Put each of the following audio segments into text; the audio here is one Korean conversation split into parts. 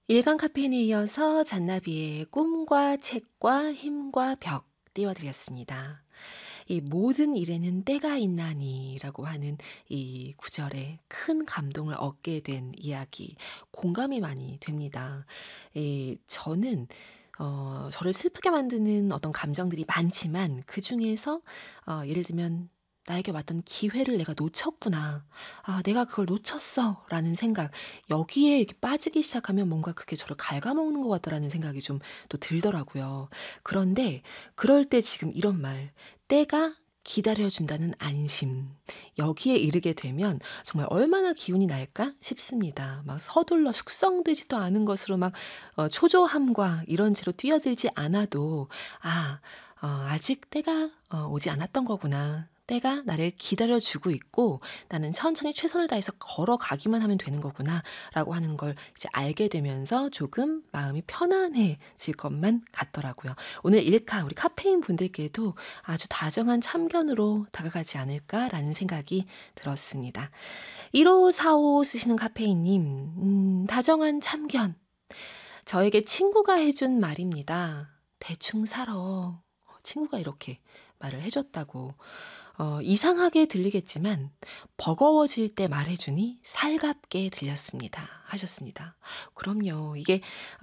일간 카페인에 이어서 잔나비의 꿈과 책과 힘과 벽 띄워드렸습니다. 이 모든 일에는 때가 있나니라고 하는 이 구절에 큰 감동을 얻게 된 이야기, 공감이 많이 됩니다. 저는 저를 슬프게 만드는 어떤 감정들이 많지만 그중에서 예를 들면 '나에게 왔던 기회를 내가 놓쳤구나. 아 내가 그걸 놓쳤어.'라는 생각, 여기에 이렇게 빠지기 시작하면 뭔가 그게 저를 갉아먹는 것 같다라는 생각이 좀 또 들더라고요. 그런데 그럴 때 지금 이런 말, 때가 기다려 준다는 안심. 여기에 이르게 되면 정말 '얼마나 기운이 날까?' 싶습니다. 막 서둘러 숙성되지도 않은 것으로 막 초조함과 이런 채로 뛰어들지 않아도 '아 아직 때가 오지 않았던 거구나. 때가 나를 기다려 주고 있고 나는 천천히 최선을 다해서 걸어가기만 하면 되는 거구나.'라고 하는 걸 이제 알게 되면서 조금 마음이 편안해질 것만 같더라고요. 오늘 일카 우리 카페인 분들께도 아주 다정한 참견으로 다가가지 않을까라는 생각이 들었습니다. 1545 쓰시는 카페인님, 다정한 참견. 저에게 친구가 해준 말입니다. 대충 살아. 친구가 이렇게 말을 해줬다고. 이상하게 들리겠지만 버거워질 때 말해주니 살갑게 들렸습니다. 하셨습니다. 그럼요. 이게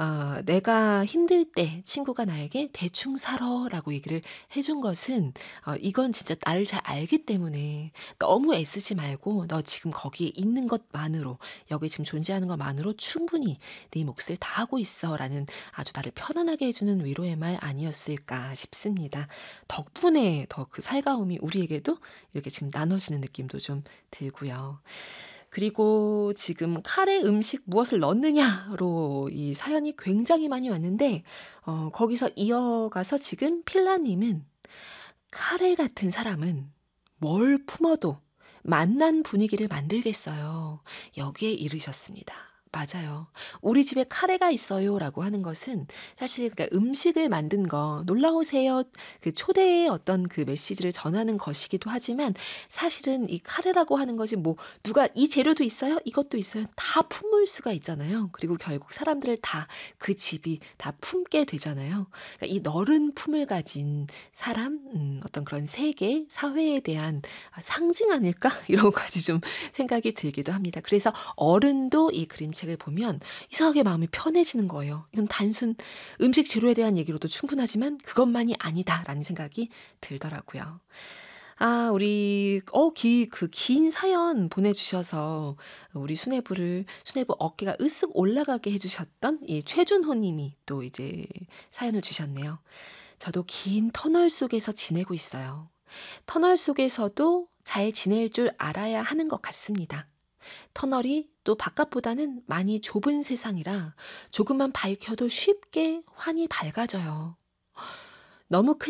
내가 힘들 때 친구가 나에게 대충 살아라고 얘기를 해준 것은 이건 진짜 나를 잘 알기 때문에 너무 애쓰지 말고 너 지금 거기에 있는 것만으로, 여기 지금 존재하는 것만으로 충분히 네 몫을 다 하고 있어라는 아주 나를 편안하게 해주는 위로의 말 아니었을까 싶습니다. 덕분에 더 그 살가움이 우리에게도 이렇게 지금 나눠지는 느낌도 좀 들고요. 그리고 지금 "카레 음식 무엇을 넣느냐?"로 이 사연이 굉장히 많이 왔는데 거기서 이어가서 지금 필라님은 "카레 같은 사람은 뭘 품어도 맛난 분위기를 만들겠어요." 여기에 이르셨습니다. 맞아요. "우리 집에 카레가 있어요."라고 하는 것은 사실 그러니까 음식을 만든 거 "놀러 오세요." 그 초대의 어떤 그 메시지를 전하는 것이기도 하지만 사실은 이 카레라고 하는 것이 뭐 누가 "이 재료도 있어요? 이것도 있어요." 다 품을 수가 있잖아요. 그리고 결국 사람들을 다 그 집이 다 품게 되잖아요. 그러니까 이 너른 품을 가진 사람, 어떤 그런 세계, 사회에 대한 상징 아닐까? 이런 것까지 좀 생각이 들기도 합니다. 그래서 어른도 이 그림책을 보면 이상하게 마음이 편해지는 거예요. 이건 단순 음식 재료에 대한 얘기로도 충분하지만 그것만이 아니다라는 생각이 들더라고요. 우리 그 긴 사연 보내주셔서 우리 수뇌부 어깨가 으쓱 올라가게 해주셨던 이 최준호 님이 또 이제 사연을 주셨네요. 저도 긴 터널 속에서 지내고 있어요. 터널 속에서도 잘 지낼 줄 알아야 하는 것 같습니다. 터널이 또 바깥보다는 많이 좁은 세상이라 조금만 밝혀도 쉽게 환히 밝아져요. 너무 큰